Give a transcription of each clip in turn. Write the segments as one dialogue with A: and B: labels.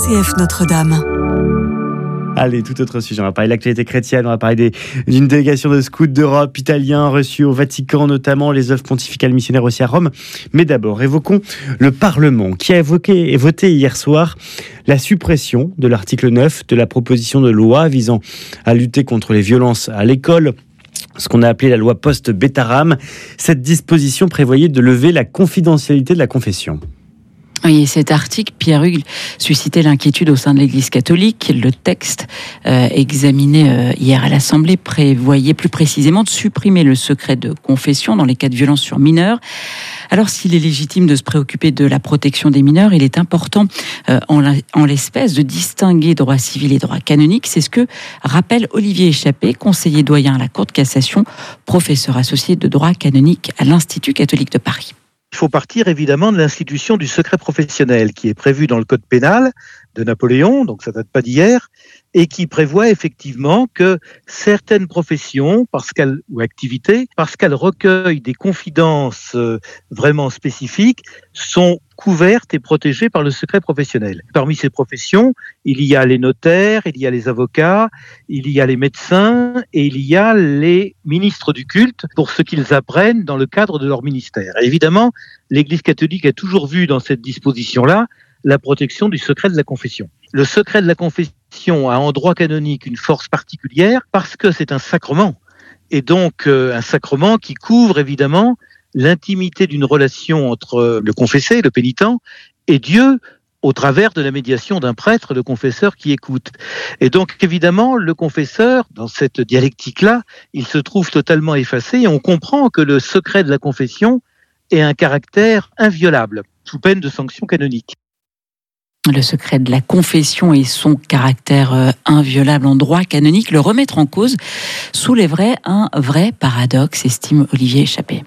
A: RCF Notre-Dame.
B: Allez, tout autre sujet. On va parler de l'actualité chrétienne, on va parler d'une délégation de scouts d'Europe italiens reçus au Vatican, notamment les œuvres pontificales missionnaires aussi à Rome. Mais d'abord, évoquons le Parlement qui a voté hier soir la suppression de l'article 9 de la proposition de loi visant à lutter contre les violences à l'école. Ce qu'on a appelé la loi post-Bétaram. Cette disposition prévoyait de lever la confidentialité de la confession.
C: Oui, cet article, Pierre Hugues, suscitait l'inquiétude au sein de l'Église catholique. Le texte examiné hier à l'Assemblée prévoyait plus précisément de supprimer le secret de confession dans les cas de violence sur mineurs. Alors, s'il est légitime de se préoccuper de la protection des mineurs, il est important, en l'espèce, de distinguer droit civil et droit canonique. C'est ce que rappelle Olivier Échappé, conseiller doyen à la Cour de cassation, professeur associé de droit canonique à l'Institut catholique de Paris.
D: Il faut partir évidemment de l'institution du secret professionnel qui est prévue dans le Code pénal de Napoléon, donc ça date pas d'hier, et qui prévoit effectivement que certaines professions ou activités, parce qu'elles recueillent des confidences vraiment spécifiques, sont couvertes et protégées par le secret professionnel. Parmi ces professions, il y a les notaires, il y a les avocats, il y a les médecins et il y a les ministres du culte pour ce qu'ils apprennent dans le cadre de leur ministère. Et évidemment, l'Église catholique a toujours vu dans cette disposition-là la protection du secret de la confession. Le secret de la confession a en droit canonique une force particulière parce que c'est un sacrement. Et donc un sacrement qui couvre évidemment l'intimité d'une relation entre le confessé, le pénitent, et Dieu au travers de la médiation d'un prêtre, le confesseur qui écoute. Et donc évidemment, le confesseur, dans cette dialectique-là, il se trouve totalement effacé et on comprend que le secret de la confession ait un caractère inviolable, sous peine de sanction canonique.
C: Le secret de la confession et son caractère inviolable en droit canonique, le remettre en cause soulèverait un vrai paradoxe, estime Olivier Échappé.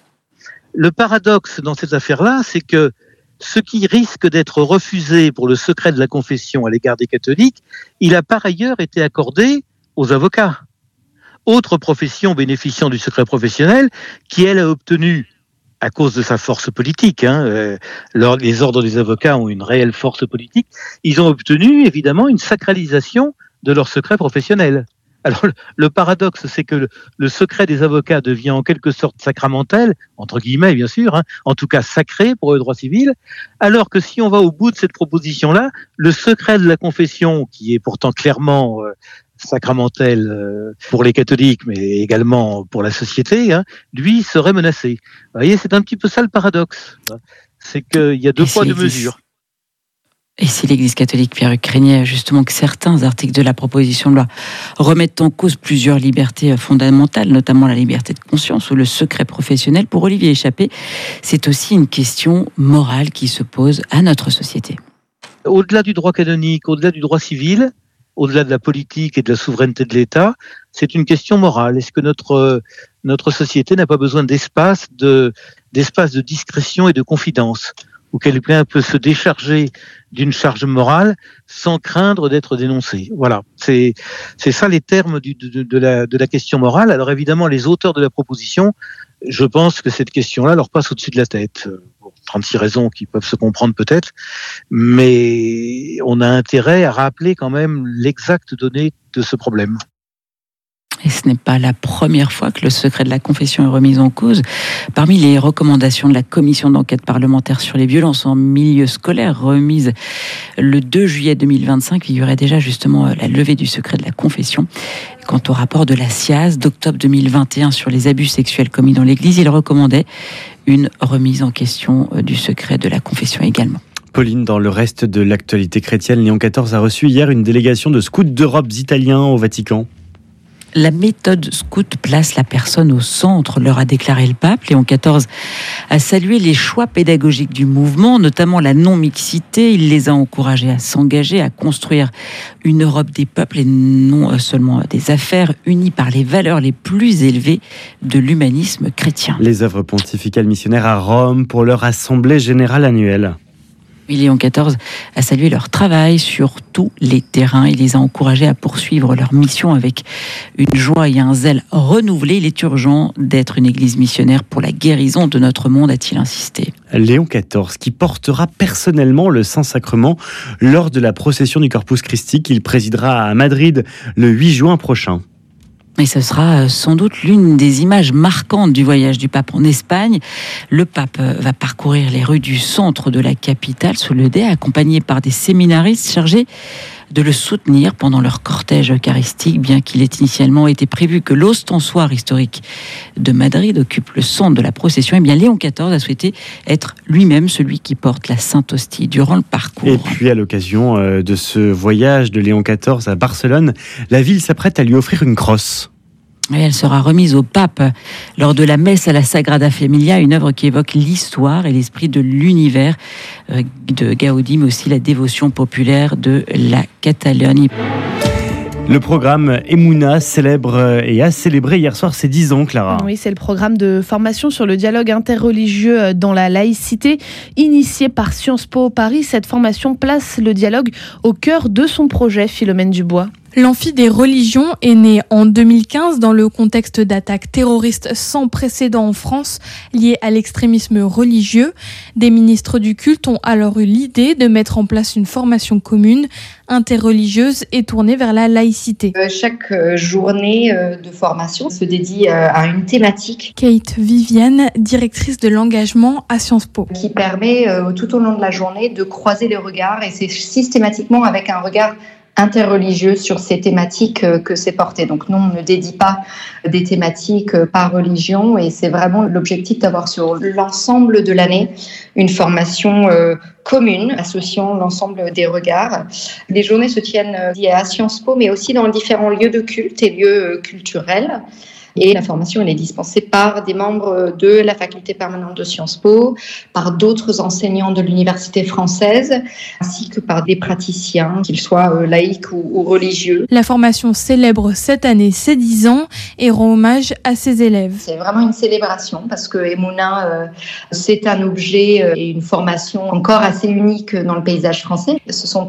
D: Le paradoxe dans cette affaire-là, c'est que ce qui risque d'être refusé pour le secret de la confession à l'égard des catholiques, il a par ailleurs été accordé aux avocats. Autre profession bénéficiant du secret professionnel, qui elle a obtenu à cause de sa force politique, les ordres des avocats ont une réelle force politique, ils ont obtenu évidemment une sacralisation de leur secret professionnel. Alors le paradoxe, c'est que le secret des avocats devient en quelque sorte sacramentel, entre guillemets bien sûr, en tout cas sacré pour le droit civil, alors que si on va au bout de cette proposition-là, le secret de la confession, qui est pourtant clairement sacramentel pour les catholiques, mais également pour la société, lui serait menacé. Vous voyez, c'est un petit peu ça le paradoxe. C'est qu'il y a deux poids, deux mesures.
C: Et si l'Église catholique, Pierre Hugues, craignait justement que certains articles de la proposition de loi remettent en cause plusieurs libertés fondamentales, notamment la liberté de conscience ou le secret professionnel, pour Olivier Échappé, c'est aussi une question morale qui se pose à notre société.
D: Au-delà du droit canonique, au-delà du droit civil, au-delà de la politique et de la souveraineté de l'État, c'est une question morale. Est-ce que notre société n'a pas besoin d'espace de discrétion et de confidence, où quelqu'un peut se décharger d'une charge morale sans craindre d'être dénoncé? Voilà, c'est ça les termes de la question morale. Alors évidemment, les auteurs de la proposition, je pense que cette question-là leur passe au-dessus de la tête. 36 raisons qui peuvent se comprendre peut-être, mais on a intérêt à rappeler quand même l'exacte donnée de ce problème.
C: Et ce n'est pas la première fois que le secret de la confession est remis en cause. Parmi les recommandations de la commission d'enquête parlementaire sur les violences en milieu scolaire, remise le 2 juillet 2025, figurait déjà justement la levée du secret de la confession. Quant au rapport de la SIAZ d'octobre 2021 sur les abus sexuels commis dans l'Église, il recommandait une remise en question du secret de la confession également.
B: Pauline, dans le reste de l'actualité chrétienne, Léon XIV a reçu hier une délégation de scouts d'Europe italiens au Vatican.
C: La méthode scout place la personne au centre, leur a déclaré le pape. Léon XIV a salué les choix pédagogiques du mouvement, notamment la non-mixité. Il les a encouragés à s'engager, à construire une Europe des peuples et non seulement des affaires, unies par les valeurs les plus élevées de l'humanisme chrétien.
B: Les œuvres pontificales missionnaires à Rome pour leur assemblée générale annuelle.
C: Léon XIV a salué leur travail sur tous les terrains. Il les a encouragés à poursuivre leur mission avec une joie et un zèle renouvelés. Il est urgent d'être une église missionnaire pour la guérison de notre monde, a-t-il insisté.
B: Léon XIV, qui portera personnellement le Saint-Sacrement lors de la procession du Corpus Christi qu'il présidera à Madrid le 8 juin prochain.
C: Et ce sera sans doute l'une des images marquantes du voyage du pape en Espagne. Le pape va parcourir les rues du centre de la capitale sous le dais, accompagné par des séminaristes chargés de le soutenir pendant leur cortège eucharistique, bien qu'il ait initialement été prévu que l'ostensoir historique de Madrid occupe le centre de la procession. Eh bien, Léon XIV a souhaité être lui-même celui qui porte la Sainte Hostie durant le parcours.
B: Et puis, à l'occasion de ce voyage de Léon XIV à Barcelone, la ville s'apprête à lui offrir une crosse.
C: Et elle sera remise au pape lors de la messe à la Sagrada Familia, une œuvre qui évoque l'histoire et l'esprit de l'univers de Gaudi, mais aussi la dévotion populaire de la Catalogne.
B: Le programme Emouna célèbre et a célébré hier soir ses 10 ans, Clara.
A: Oui, c'est le programme de formation sur le dialogue interreligieux dans la laïcité, initié par Sciences Po Paris. Cette formation place le dialogue au cœur de son projet, Philomène Dubois.
E: L'Amphi des religions est né en 2015 dans le contexte d'attaques terroristes sans précédent en France liées à l'extrémisme religieux. Des ministres du culte ont alors eu l'idée de mettre en place une formation commune, interreligieuse et tournée vers la laïcité.
F: Chaque journée de formation se dédie à une thématique.
E: Kate Viviane, directrice de l'engagement à Sciences Po.
F: Qui permet tout au long de la journée de croiser les regards, et c'est systématiquement avec un regard interreligieux sur ces thématiques que c'est porté. Donc nous, on ne dédie pas des thématiques par religion, et c'est vraiment l'objectif d'avoir sur l'ensemble de l'année une formation commune associant l'ensemble des regards. Les journées se tiennent à Sciences Po, mais aussi dans différents lieux de culte et lieux culturels. Et la formation, elle est dispensée par des membres de la faculté permanente de Sciences Po, par d'autres enseignants de l'université française, ainsi que par des praticiens, qu'ils soient laïcs ou religieux.
E: La formation célèbre cette année ses 10 ans et rend hommage à ses élèves.
F: C'est vraiment une célébration parce que Emouna, c'est un objet et une formation encore assez unique dans le paysage français. Ce sont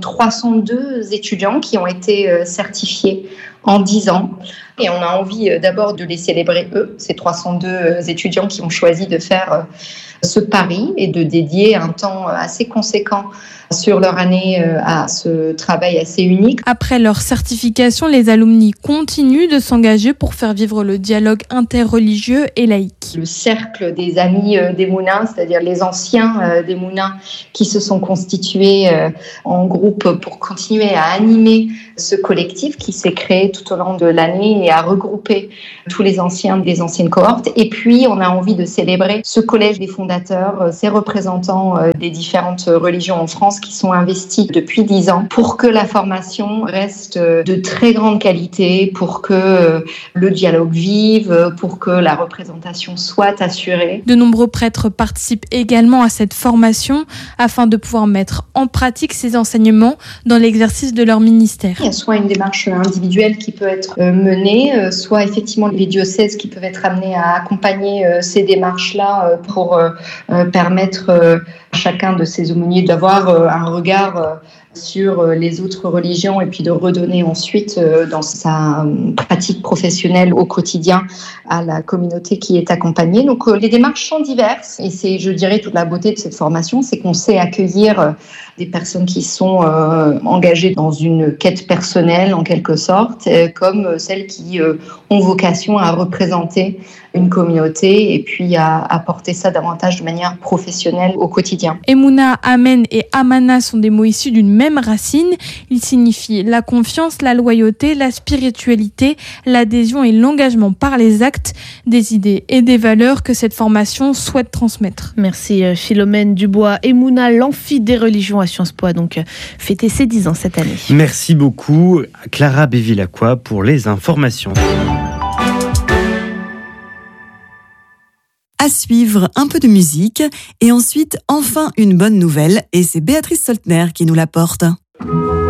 F: 302 étudiants qui ont été certifiés en 10 ans. Et on a envie d'abord de les célébrer, eux, ces 302 étudiants qui ont choisi de faire ce pari et de dédier un temps assez conséquent sur leur année à ce travail assez unique.
E: Après leur certification, les alumni continuent de s'engager pour faire vivre le dialogue interreligieux et laïque.
F: Le cercle des amis d'Emouna, c'est-à-dire les anciens d'Emouna qui se sont constitués en groupe pour continuer à animer ce collectif qui s'est créé tout au long de l'année et à regrouper tous les anciens des anciennes cohortes. Et puis, on a envie de célébrer ce collège des fondateurs, ces représentants des différentes religions en France qui sont investis depuis 10 ans pour que la formation reste de très grande qualité, pour que le dialogue vive, pour que la représentation soit assurée.
E: De nombreux prêtres participent également à cette formation afin de pouvoir mettre en pratique ces enseignements dans l'exercice de leur ministère.
F: Il y a soit une démarche individuelle qui peut être menée, soit effectivement les diocèses qui peuvent être amenés à accompagner ces démarches-là pour permettre à chacun de ces aumôniers d'avoir un regard sur les autres religions et puis de redonner ensuite dans sa pratique professionnelle au quotidien à la communauté qui est accompagnée. Donc les démarches sont diverses et c'est, je dirais, toute la beauté de cette formation, c'est qu'on sait accueillir des personnes qui sont engagées dans une quête personnelle en quelque sorte, comme celles qui ont vocation à représenter une communauté et puis à porter ça davantage de manière professionnelle au quotidien.
E: Emouna, Amen et Amana sont des mots issus d'une même racine. Ils signifient la confiance, la loyauté, la spiritualité, l'adhésion et l'engagement par les actes, des idées et des valeurs que cette formation souhaite transmettre.
A: Merci Philomène Dubois. Emouna, l'Amphi des religions à Sciences Po a donc fêté ses 10 ans cette année.
B: Merci beaucoup Clara Bévilacqua pour les informations.
G: À suivre, un peu de musique et ensuite enfin une bonne nouvelle, et c'est Béatrice Soltner qui nous l'apporte.